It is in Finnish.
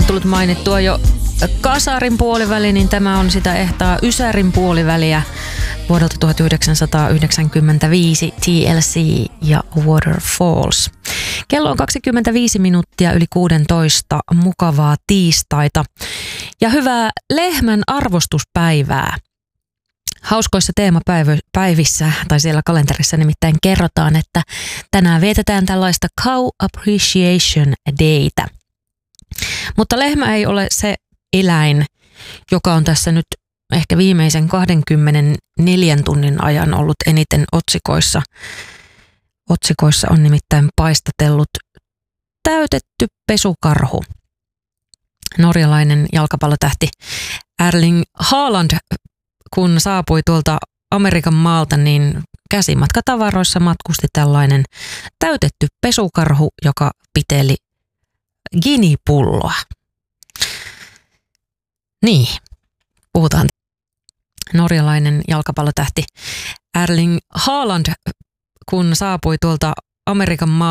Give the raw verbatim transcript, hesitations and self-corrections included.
tullut mainittua jo kasarin puoliväli, niin tämä on sitä ehtaa ysärin puoliväliä vuodelta tuhatyhdeksänsataayhdeksänkymmentäviisi, T L C ja Waterfalls. Kello on kaksikymmentäviisi minuuttia yli kuusitoista, mukavaa tiistaita ja hyvää lehmän arvostuspäivää. Hauskoissa teemapäivissä tai siellä kalenterissa nimittäin kerrotaan, että tänään vietetään tällaista Cow Appreciation Daytä. Mutta lehmä ei ole se eläin, joka on tässä nyt ehkä viimeisen kaksikymmentäneljä tunnin ajan ollut eniten otsikoissa. Otsikoissa on nimittäin paistatellut täytetty pesukarhu. Norjalainen jalkapallotähti Erling Haaland, kun saapui tuolta Amerikan maalta, niin käsimatkatavaroissa matkusti tällainen täytetty pesukarhu, joka piteli ginipulloa. Niin, puhutaan. Norjalainen jalkapallotähti Erling Haaland, kun saapui tuolta Amerikan maalta,